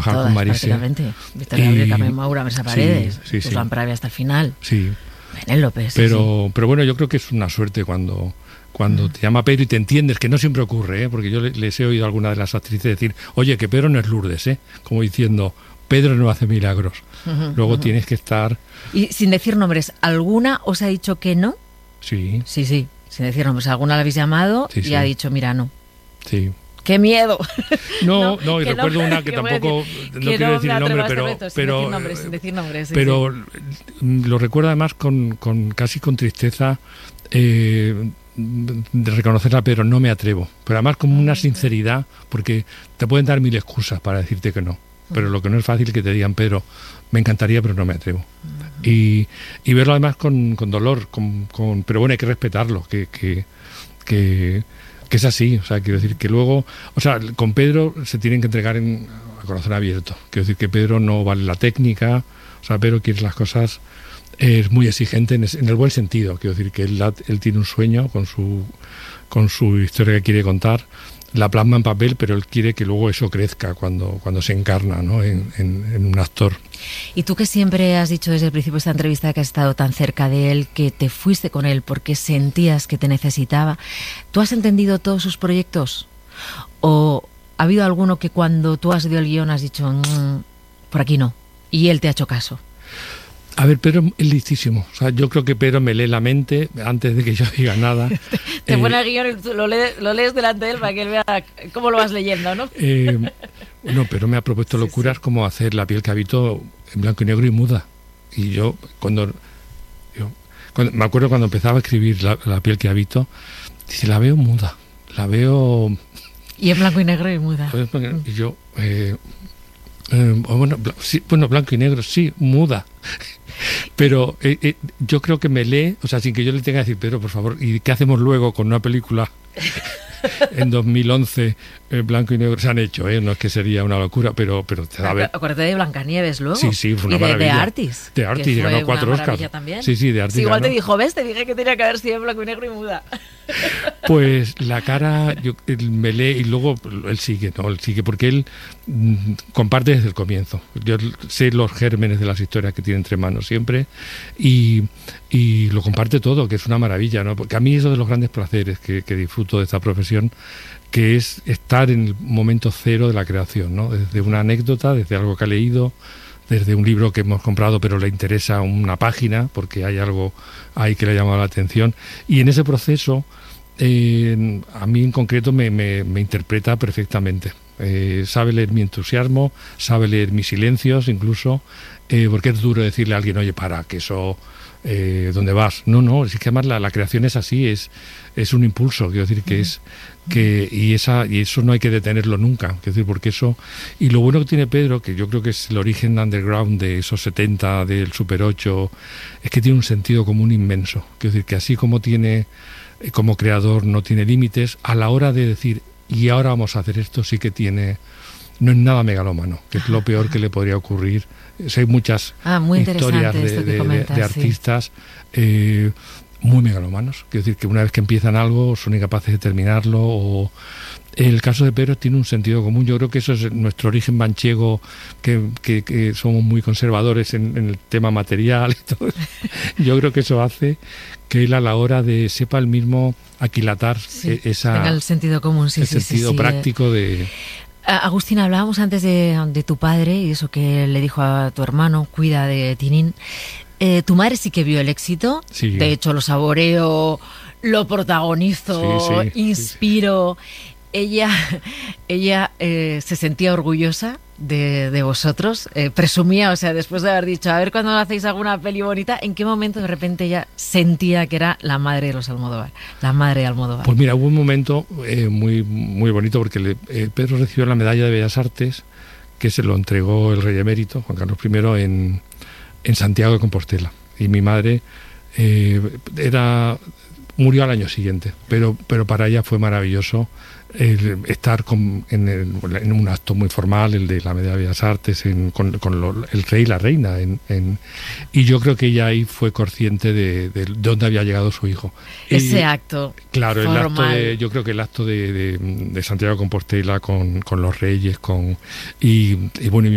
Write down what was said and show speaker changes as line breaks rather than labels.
trabajado con Marise.
Victoria Abril, Carmen Maura, Mesa Paredes, Joan Pravia hasta el final.
Sí.
Penélope,
pero bueno, yo creo que es una suerte cuando te llama Pedro y te entiendes, que no siempre ocurre, porque yo les he oído a algunas de las actrices decir, oye, que Pedro no es Lourdes, como diciendo, Pedro no hace milagros. Luego tienes que estar...
Y sin decir nombres, ¿alguna os ha dicho que no?
Sí.
Sí, sin decir nombres. ¿Alguna la habéis llamado y ha dicho, mira, no?
Sí.
¡Qué miedo!
No, y recuerdo una que tampoco, no quiero decir el nombre,
sin decir nombres,
pero lo recuerdo además casi con tristeza, de reconocerla, pero no me atrevo. Pero además con una sinceridad, porque te pueden dar 1000 excusas para decirte que no. Pero lo que no es fácil es que te digan, Pedro, me encantaría, pero no me atrevo. Y verlo además con dolor, pero bueno, hay que respetarlo, que es así. O sea, quiero decir que luego, o sea, con Pedro se tienen que entregar a corazón abierto. Quiero decir que Pedro no vale la técnica, o sea, Pedro quiere las cosas, es muy exigente en el buen sentido. Quiero decir que él tiene un sueño con su historia que quiere contar, la plasma en papel, pero él quiere que luego eso crezca cuando se encarna, ¿no?, en un actor.
Y tú, que siempre has dicho desde el principio de esta entrevista que has estado tan cerca de él, que te fuiste con él porque sentías que te necesitaba, ¿tú has entendido todos sus proyectos? ¿O ha habido alguno que cuando tú has leído el guión has dicho, por aquí no, y él te ha hecho caso?
A ver, Pedro es listísimo. O sea, yo creo que Pedro me lee la mente antes de que yo diga nada.
Te pone el guión y tú lo lees delante de él para que él vea cómo lo vas leyendo, ¿no?
No, pero me ha propuesto locuras como hacer La piel que habito en blanco y negro y muda. Y yo, cuando me acuerdo cuando empezaba a escribir la piel que habito, dice, la veo muda, la veo...
Y en blanco y negro y muda.
Y yo... bueno, blanco y negro, sí, muda. Pero yo creo que me lee, o sea, sin que yo le tenga que decir, Pedro, por favor, ¿y qué hacemos luego con una película en 2011 blanco y negro? Se han hecho, no es que sería una locura, pero a ver.
Acuérdate de Blancanieves luego.
Sí, fue una
maravilla.
De Artis, ganó 4 Oscars.
También.
Sí, de Artis.
Sí, igual ganó. Te dijo, ¿ves? Te dije que tenía que haber sido en blanco y negro y muda.
Pues la cara, él me lee y luego él sigue, porque él comparte desde el comienzo. Yo sé los gérmenes de las historias que tiene entre manos siempre y lo comparte todo, que es una maravilla, ¿no? Porque a mí es uno de los grandes placeres que disfruto de esta profesión, que es estar en el momento cero de la creación, ¿no? Desde una anécdota, desde algo que ha leído, desde un libro que hemos comprado pero le interesa una página porque hay algo ahí que le ha llamado la atención, y en ese proceso a mí en concreto me interpreta perfectamente. Sabe leer mi entusiasmo, sabe leer mis silencios incluso, porque es duro decirle a alguien, oye, para, que eso... ¿dónde vas? No, es que además la creación es así, es un impulso, quiero decir y eso no hay que detenerlo nunca, quiero decir, porque eso, y lo bueno que tiene Pedro, que yo creo que es el origen underground de esos 70, del Super 8, es que tiene un sentido común inmenso, quiero decir, que así como tiene, como creador no tiene límites, a la hora de decir, y ahora vamos a hacer esto, sí que tiene, no es nada megalómano, que es lo peor que le podría ocurrir. Hay muchas historias de artistas muy megalomanos. Quiero decir que una vez que empiezan algo son incapaces de terminarlo. O el caso de Pedro tiene un sentido común. Yo creo que eso es nuestro origen manchego, que somos muy conservadores en el tema material y todo eso. Yo creo que eso hace que él, a la hora de sepa el mismo aquilatar
tenga el sentido común,
el sentido práctico de...
Agustín, hablábamos antes de tu padre y eso que le dijo a tu hermano, cuida de Tintín. Tu madre sí que vio el éxito,
sí.
De hecho lo saboreó, lo protagonizó, inspiró. Ella se sentía orgullosa de vosotros, presumía, o sea, después de haber dicho, a ver cuando hacéis alguna peli bonita, ¿en qué momento de repente ella sentía que era la madre de los Almodóvar, la madre de Almodóvar?
Pues mira, hubo un momento muy, muy bonito, porque Pedro recibió la medalla de Bellas Artes, que se lo entregó el rey emérito, Juan Carlos I, en Santiago de Compostela, y mi madre murió al año siguiente, pero para ella fue maravilloso estar en un acto muy formal, el de la Medalla de Bellas Artes, con el rey y la reina, y yo creo que ella ahí fue consciente de dónde había llegado su hijo.
Ese acto.
Claro,
formal.
yo creo que el acto de Santiago de Compostela con los reyes, y bueno,